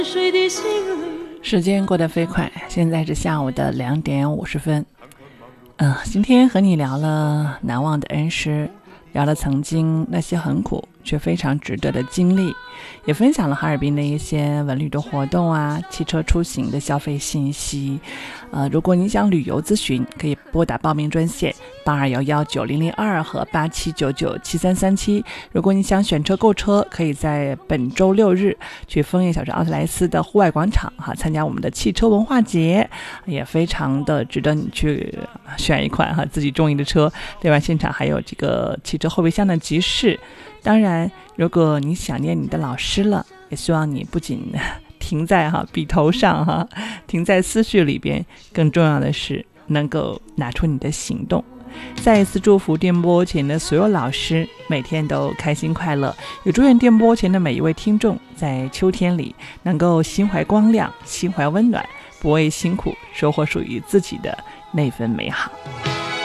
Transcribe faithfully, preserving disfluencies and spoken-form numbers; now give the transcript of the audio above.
时间过得飞快，现在是下午的两点五十分。嗯、呃，今天和你聊了难忘的恩师，聊了曾经那些很苦却非常值得的经历，也分享了哈尔滨的一些文旅的活动啊，汽车出行的消费信息。呃，如果你想旅游咨询，可以拨打报名专线八二幺幺九零零二和八七九九七三三七。如果你想选车购车，可以在本周六日去枫叶小镇奥特莱斯的户外广场哈，参加我们的汽车文化节，也非常的值得你去选一款哈自己中意的车。另外，现场还有这个汽车后备箱的集市。当然，如果你想念你的老师了，也希望你不仅停在哈笔头上哈，停在思绪里边，更重要的是能够拿出你的行动。再一次祝福电波前的所有老师每天都开心快乐，也祝愿电波前的每一位听众在秋天里能够心怀光亮，心怀温暖，不畏辛苦，收获属于自己的那份美好。